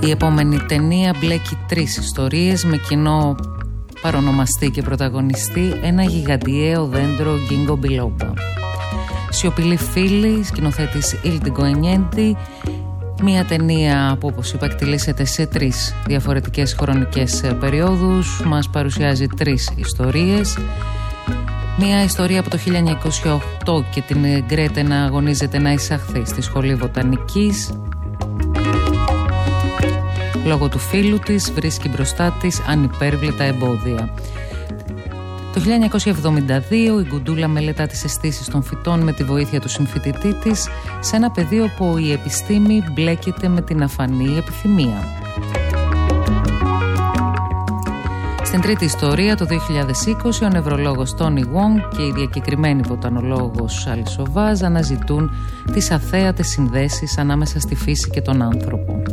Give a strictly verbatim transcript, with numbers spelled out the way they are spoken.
Η επόμενη ταινία μπλέκει τρεις ιστορίες με κοινό παρονομαστή και πρωταγωνιστή ένα γιγαντιαίο δέντρο γκίνγκο μπιλόμπα. Σιωπηλή φίλη, σκηνοθέτης Ildiko Enyedi. Μια ταινία που, όπως είπα, εκτελήσεται σε τρεις διαφορετικές χρονικές περιόδους. Μας παρουσιάζει τρεις ιστορίες. Μια ιστορία από το χίλια εννιακόσια οκτώ και την Γκρέτε να αγωνίζεται να εισαχθεί στη σχολή βοτανικής. Λόγω του φίλου της βρίσκει μπροστά της ανυπέρβλητα εμπόδια. Το χίλια εννιακόσια εβδομήντα δύο η Γκουντούλα μελετά τις αισθήσεις των φυτών με τη βοήθεια του συμφοιτητή της σε ένα πεδίο όπου η επιστήμη μπλέκεται με την αφανή επιθυμία. Στην τρίτη ιστορία, το δύο χιλιάδες είκοσι, ο νευρολόγος Τόνι Γουόγκ και η διακεκριμένη βοτανολόγος Άλισο Βάζ αναζητούν τις αθέατες συνδέσεις ανάμεσα στη φύση και τον άνθρωπο.